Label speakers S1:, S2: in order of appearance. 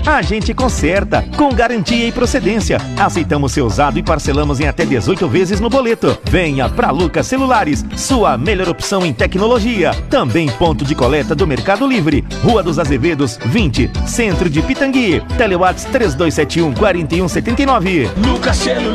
S1: a gente conserta, com garantia e procedência. Aceitamos seu usado e parcelamos em até 18 vezes no boleto. Venha pra Lucas Celulares, sua melhor opção em tecnologia. Também ponto de coleta do Mercado Livre, Rua dos Azevedos, 20, Centro de Pitangui. Telewatts 3271-4179.
S2: Lucas Celulares.